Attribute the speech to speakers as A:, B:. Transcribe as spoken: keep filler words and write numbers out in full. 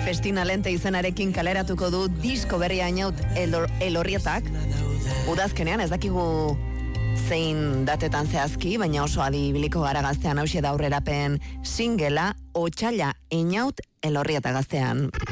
A: Festina Lente izenarekin kaleratuko du disko berria inaut elor, elorrietak. Udazkenean ez dakigu zein datetan zehazki, baina oso adibiliko gara gaztean hauxe da aurrerapen singela, otsaila inaut elorrieta gaztean.